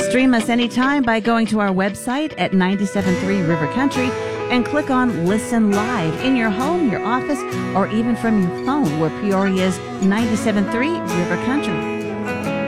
Stream us anytime by going to our website at 97.3 River Country and click on Listen Live in your home, your office, or even from your phone, where Peoria's 97.3 River Country.